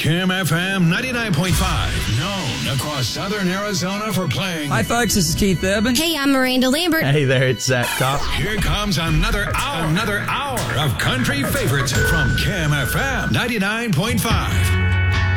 Kim FM 99.5, known across southern Arizona for playing. Hi, folks. This is Keith Urban. Hey, I'm Miranda Lambert. Hey there, it's Zach Cox. Here comes another hour of country favorites from Kim FM 99.5.